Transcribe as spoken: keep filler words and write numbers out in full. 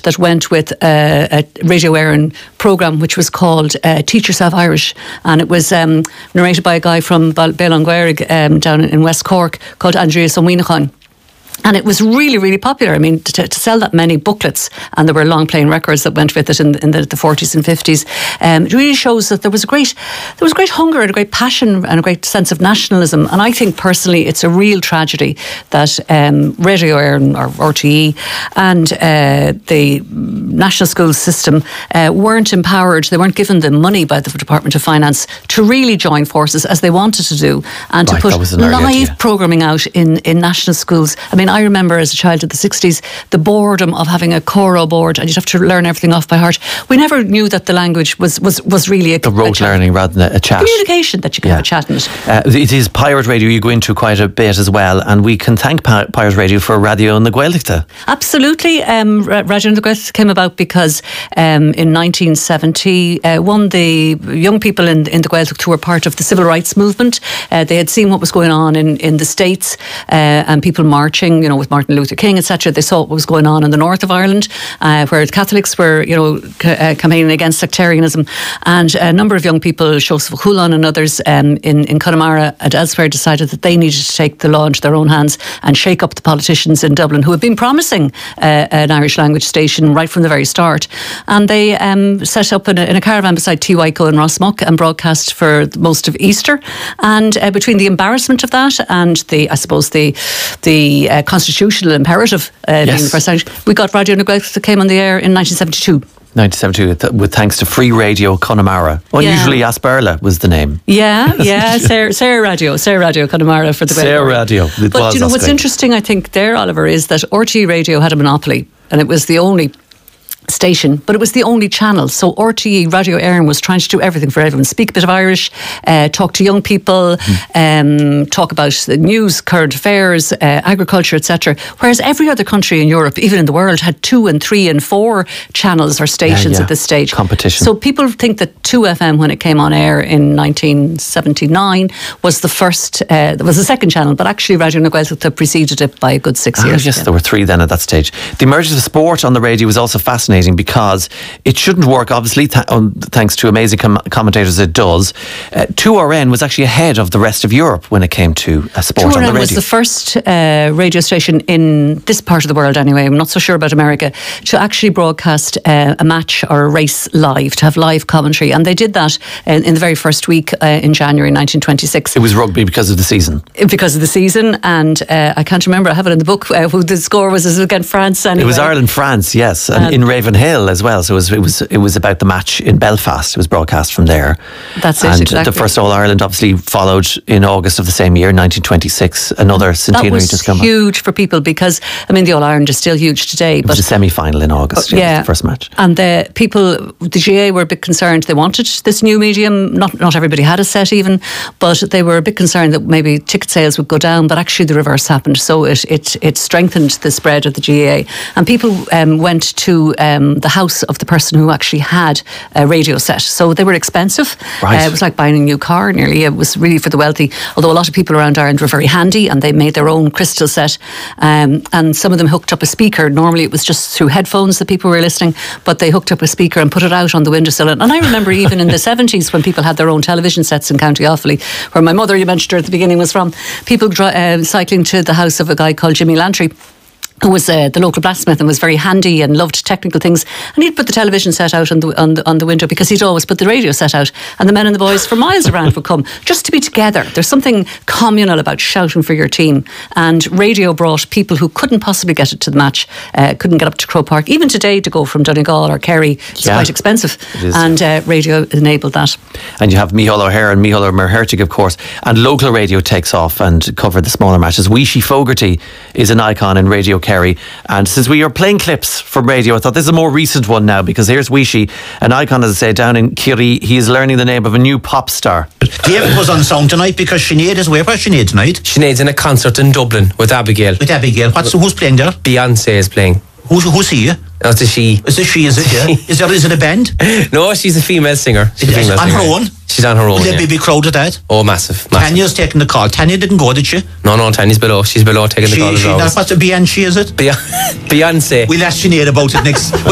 that went with a, a Radio Éireann programme which was called uh, Teach Yourself Irish, and it was um, narrated by a guy from Ballongwerig um, down in West Cork called Andreas O'Meenachan. And it was really, really popular. I mean, to, to sell that many booklets, and there were long playing records that went with it in, in the, the forties and fifties, um, it really shows that there was a great, there was a great hunger and a great passion and a great sense of nationalism. And I think personally, it's a real tragedy that um, Radio Éireann or R T E and uh, the national school system uh, weren't empowered. They weren't given the money by the Department of Finance to really join forces as they wanted to do, and right, to put live programming out in in national schools. I mean, I remember as a child of the sixties, the boredom of having a choro board and you'd have to learn everything off by heart. We never knew that the language was was, was really a... The rote a learning rather than a chat. Communication, that you could yeah. have a chat in it. Uh, it is Pirate Radio you go into quite a bit as well, and we can thank Pi- Pirate Radio for Radio na Gaeltachta. Absolutely. Um, Radio na Gaeltachta came about because um, in nineteen seventy, uh, one, the young people in, in the Gaeltacht who were part of the civil rights movement, uh, they had seen what was going on in, in the States uh, and people marching, you know, with Martin Luther King, et cetera. They saw what was going on in the north of Ireland, uh, where the Catholics were, you know, c- uh, campaigning against sectarianism, and a number of young people, Joseph Hulan and others um, in, in Connemara and elsewhere, decided that they needed to take the law into their own hands and shake up the politicians in Dublin who had been promising uh, an Irish language station right from the very start. And they um, set up in a, in a caravan beside T Y C O in Rossmuck and broadcast for most of Easter. And uh, between the embarrassment of that and the, I suppose, the the uh, constitutional imperative uh, yes. being the first language, we got Radio na Gaeltachta that came on the air in nineteen seventy-two. nineteen seventy-two, with thanks to Free Radio Connemara. Unusually, yeah. Asperla was the name. Yeah, yeah, Sarah, Sarah Radio, Sarah Radio Connemara for the Sarah Radio. It but was, you know what's great. interesting, I think there, Oliver, is that R T E Radio had a monopoly, and it was the only station, but it was the only channel. So R T E, Radio Éireann, was trying to do everything for everyone. Speak a bit of Irish, uh, talk to young people, mm. um, talk about the news, current affairs, uh, agriculture, et cetera. Whereas every other country in Europe, even in the world, had two and three and four channels or stations yeah, yeah. at this stage. Competition. So people think that two F M, when it came on air in nineteen seventy-nine, was the first, uh, was the second channel, but actually Radio na Gaeltachta preceded it by a good six ah, years. Yes, yeah. there were three then at that stage. The emergence of sport on the radio was also fascinating, because it shouldn't work, obviously, th- um, thanks to amazing com- commentators it does. Uh, two R N was actually ahead of the rest of Europe when it came to uh, sport on the radio. was the first uh, radio station in this part of the world anyway, I'm not so sure about America, to actually broadcast uh, a match or a race live, to have live commentary. And they did that in, in the very first week uh, in January nineteen twenty-six. It was rugby because of the season. Because of the season, and uh, I can't remember, I have it in the book, uh, who the score was against France anyway. It was Ireland-France, yes, and um, in Ravenhill as well. So it was, it was it was about the match in Belfast. It was broadcast from there. That's it, and exactly. the first All-Ireland obviously followed in August of the same year, nineteen twenty-six. Another centenary just come up. That was huge for people because, I mean, the All-Ireland is still huge today. It but was a semi-final in August, uh, yeah, yeah, the first match. And the people, the G A were a bit concerned. They wanted this new medium. Not not everybody had a set even, but they were a bit concerned that maybe ticket sales would go down, but actually the reverse happened. So it it, it strengthened the spread of the G A. And people um, went to um, the house of the person who actually had a radio set. So they were expensive. Right. Uh, it was like buying a new car nearly. It was really for the wealthy. Although a lot of people around Ireland were very handy and they made their own crystal set. Um, and some of them hooked up a speaker. Normally it was just through headphones that people were listening, but they hooked up a speaker and put it out on the windowsill. And I remember even in the seventies when people had their own television sets in County Offaly, where my mother, you mentioned her at the beginning, was from, people uh, cycling to the house of a guy called Jimmy Lantry, who was uh, the local blacksmith and was very handy and loved technical things, and he'd put the television set out on the, on the on the window because he'd always put the radio set out, and the men and the boys from miles around would come just to be together. There's something communal about shouting for your team, and radio brought people who couldn't possibly get it to the match, uh, couldn't get up to Croke Park, even today to go from Donegal or Kerry, it's yeah, quite expensive, and uh, radio enabled that. And you have Micheál O'Hare and Micheál O'Merhertig, of course, and local radio takes off and covered the smaller matches. Weeshy Fogarty is an icon in Radio Kerry. And since we are playing clips from radio, I thought this is a more recent one now, because here's Weeshy, an icon, as I say, down in Kerry. He is learning the name of a new pop star. David was on song tonight because Sinead is where? Where's Sinead tonight? Sinead's in a concert in Dublin with Abigail. With Abigail. What's, who's playing there? Beyonce is playing. Who's, who's he? No, it's a she. Is it she, is it? Yeah. is, there, is it a band? No, she's a female singer. She's is, a female on singer. her own? She's on her own, Will there yeah. be a big crowd at that? Oh, massive, massive. Tanya's taking the call. Tanya didn't go, did she? No, no, Tanya's below. She's below taking she, the call as she, well. What's the Beyonce, is it? Beyonce. We'll ask Sinead about it next...